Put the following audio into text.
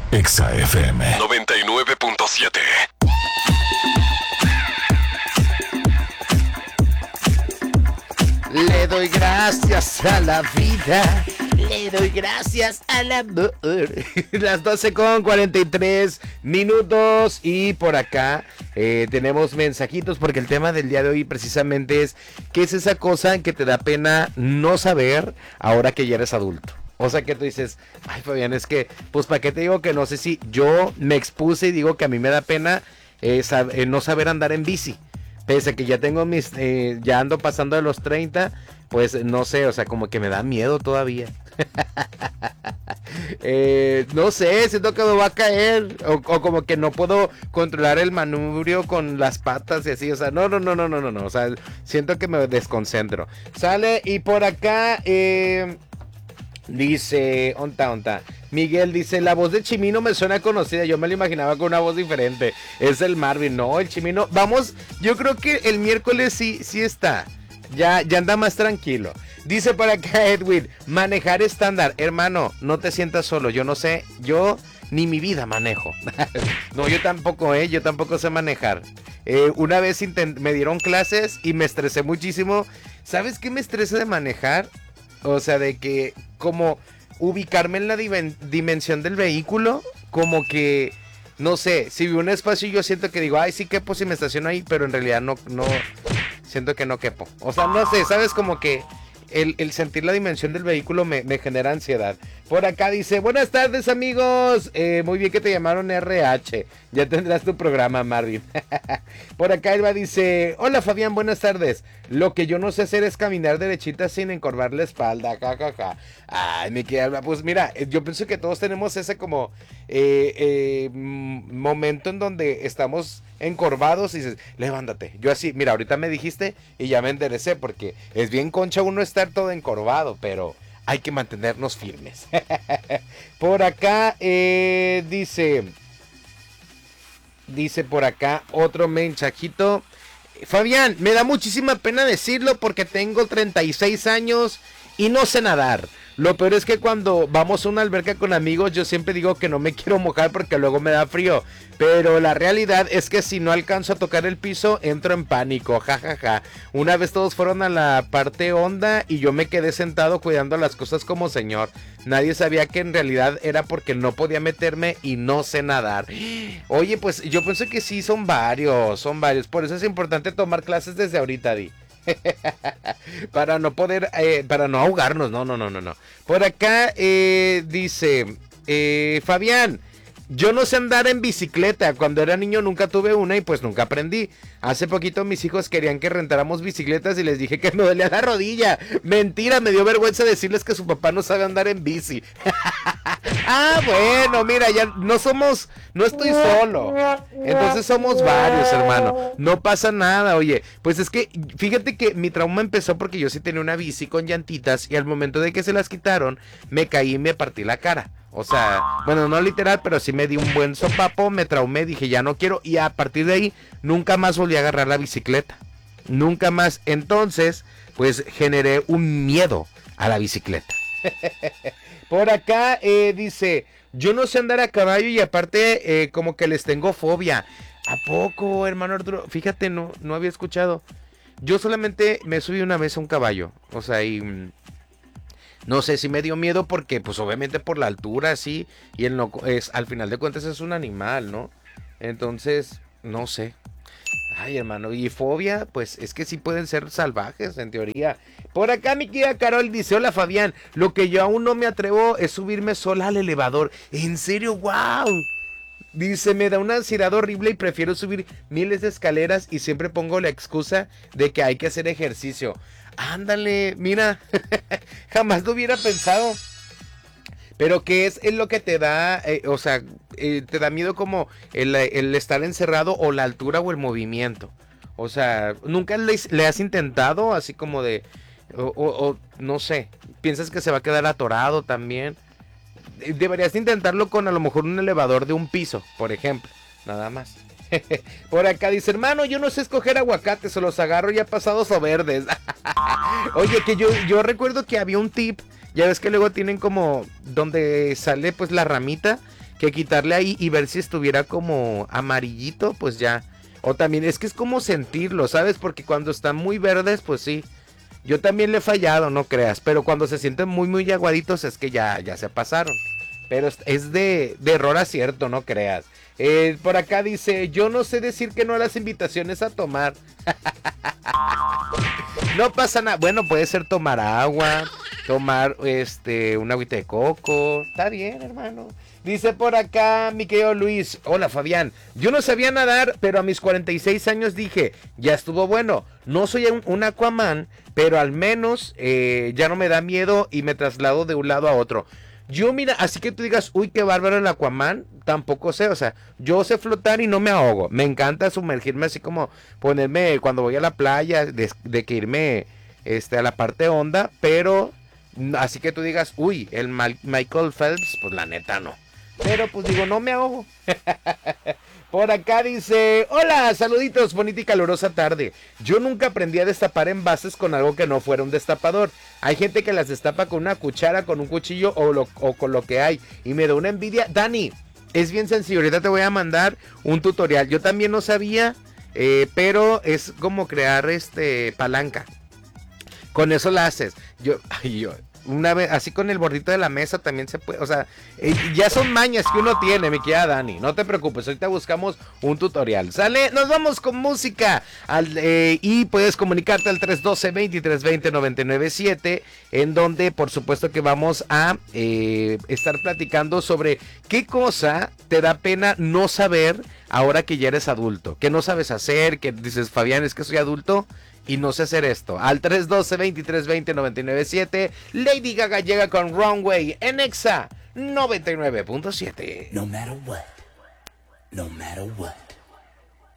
Exa FM 99.7. Le doy gracias a la vida, le doy gracias al amor. Las 12:43 y por acá tenemos mensajitos porque el tema del día de hoy precisamente es ¿qué es esa cosa que te da pena no saber ahora que ya eres adulto? O sea que tú dices, ay Fabián, es que, pues para qué te digo que no sé si yo me expuse y digo que a mí me da pena no saber andar en bici. Pese a que ya tengo ya ando pasando de los 30, pues no sé, o sea, como que me da miedo todavía. No sé, siento que me va a caer, o como que no puedo controlar el manubrio con las patas y así, o sea, no, o sea, siento que me desconcentro. Sale, y por acá, dice, onta. Miguel dice, la voz de Chimino me suena conocida, yo me lo imaginaba con una voz diferente. Es el Marvin, no, el Chimino. Vamos, yo creo que el miércoles sí está. Ya anda más tranquilo. Dice por acá Edwin, manejar estándar. Hermano, no te sientas solo, yo no sé, yo ni mi vida manejo. No, yo tampoco sé manejar. Una vez me dieron clases y me estresé muchísimo. ¿Sabes qué me estresa de manejar? O sea, de que como ubicarme en la dimensión del vehículo, como que, no sé, si veo un espacio yo siento que digo, ay, sí quepo si me estaciono ahí, pero en realidad no, siento que no quepo. O sea, no sé, ¿sabes? Como que el sentir la dimensión del vehículo me genera ansiedad. Por acá dice, buenas tardes amigos, muy bien que te llamaron RH, ya tendrás tu programa Marvin. Por acá Elba dice, hola Fabián, buenas tardes, lo que yo no sé hacer es caminar derechita sin encorvar la espalda, jajaja. Ay, mi querida Elba, pues mira, yo pienso que todos tenemos ese como momento en donde estamos encorvados y dices, levántate. Yo así, mira, ahorita me dijiste y ya me enderecé porque es bien concha uno estar todo encorvado, pero hay que mantenernos firmes. Por acá dice por acá otro mensajito. Fabián, me da muchísima pena decirlo porque tengo 36 años y no sé nadar. Lo peor es que cuando vamos a una alberca con amigos yo siempre digo que no me quiero mojar porque luego me da frío. Pero la realidad es que si no alcanzo a tocar el piso entro en pánico, jajaja. Una vez todos fueron a la parte honda y yo me quedé sentado cuidando las cosas como señor. Nadie sabía que en realidad era porque no podía meterme y no sé nadar. Oye, pues yo pienso que sí, son varios. Por eso es importante tomar clases desde ahorita, Di. Para no poder, para no ahogarnos, no. Por acá dice, Fabián, yo no sé andar en bicicleta, cuando era niño nunca tuve una y pues nunca aprendí. Hace poquito mis hijos querían que rentáramos bicicletas y les dije que me dolía la rodilla. Mentira, me dio vergüenza decirles que su papá no sabe andar en bici. Ah, bueno, mira, ya no estoy solo. Entonces somos varios, hermano. No pasa nada, oye. Pues es que, fíjate que mi trauma empezó porque yo sí tenía una bici con llantitas y al momento de que se las quitaron, me caí y me partí la cara. O sea, bueno, no literal, pero sí me di un buen sopapo, me traumé, dije ya no quiero y a partir de ahí nunca más volví a agarrar la bicicleta. Nunca más. Entonces, pues generé un miedo a la bicicleta. Por acá dice, yo no sé andar a caballo y aparte como que les tengo fobia. ¿A poco, hermano Arturo? Fíjate, no había escuchado. Yo solamente me subí una vez a un caballo. O sea, y no sé si me dio miedo porque pues obviamente por la altura, sí. Y al final de cuentas es un animal, ¿no? Entonces, no sé. Ay, hermano, y fobia, pues es que sí pueden ser salvajes, en teoría. Por acá mi querida Carol dice, hola Fabián, lo que yo aún no me atrevo es subirme sola al elevador. ¿En serio? ¡Wow! Dice, me da una ansiedad horrible y prefiero subir miles de escaleras y siempre pongo la excusa de que hay que hacer ejercicio. Ándale, mira, jamás lo hubiera pensado. Pero ¿qué es lo que te da, o sea, te da miedo como el estar encerrado o la altura o el movimiento? O sea, ¿nunca le has intentado así como de, o no sé, piensas que se va a quedar atorado también? Deberías intentarlo con a lo mejor un elevador de un piso, por ejemplo, nada más. Por acá dice, hermano, yo no sé escoger aguacates, o los agarro ya pasados o verdes. Oye, que yo recuerdo que había un tip. Ya ves que luego tienen como donde sale pues la ramita, que quitarle ahí y ver si estuviera como amarillito, pues ya. O también es que es como sentirlo, ¿sabes? Porque cuando están muy verdes, pues sí. Yo también le he fallado, no creas. Pero cuando se sienten muy, muy aguaditos es que ya se pasaron. Pero es de error acierto, no creas. Por acá dice, yo no sé decir que no a las invitaciones a tomar. No pasa nada. Bueno, puede ser tomar agua, tomar un agüita de coco. Está bien, hermano. Dice por acá mi querido Luis, hola Fabián, yo no sabía nadar, pero a mis 46 años dije, ya estuvo bueno, no soy un Aquaman, pero al menos ya no me da miedo y me traslado de un lado a otro. Yo mira, así que tú digas, uy, qué bárbaro el Aquaman, tampoco sé, o sea, yo sé flotar y no me ahogo, me encanta sumergirme así como ponerme cuando voy a la playa, de que irme a la parte honda, pero así que tú digas, uy, el Michael Phelps, pues la neta no. Pero pues digo, no me ahogo. Por acá dice, hola, saluditos, bonita y calurosa tarde. Yo nunca aprendí a destapar envases con algo que no fuera un destapador. Hay gente que las destapa con una cuchara, con un cuchillo o con lo que hay. Y me da una envidia. Dani, es bien sencillo, ahorita te voy a mandar un tutorial. Yo también no sabía, pero es como crear palanca. Con eso la haces. Una vez, así con el bordito de la mesa también se puede, o sea, ya son mañas que uno tiene, mi querida Dani, no te preocupes, ahorita buscamos un tutorial, ¿sale? Nos vamos con música, y puedes comunicarte al 312-2320-997, en donde por supuesto que vamos a estar platicando sobre qué cosa te da pena no saber ahora que ya eres adulto, que no sabes hacer, que dices, Fabián, es que soy adulto y no sé hacer esto. Al 312-2320-997, Lady Gaga llega con Runway en Exa 99.7. No matter what, no matter what.